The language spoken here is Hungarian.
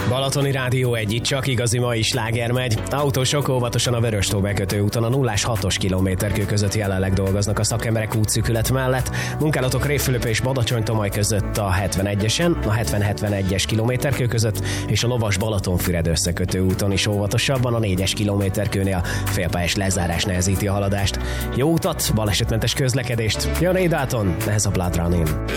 Balatoni Rádió 1, itt csak igazi mai sláger megy. Autósok óvatosan a Vöröstó bekötő úton a 0-6-os kilométerkő között jelenleg dolgoznak a szakemberek útszűkület mellett. Munkálatok Révfülöp és Badacsony-Tomaj között a 71-esen, a 70-71-es kilométerkő között, és a Lovas Balatonfüred összekötő úton is óvatosabban a 4-es kilométerkőnél félpályás lezárás nehezíti a haladást. Jó utat, balesetmentes közlekedést. Jön Rédáton, ez a Blood Run In.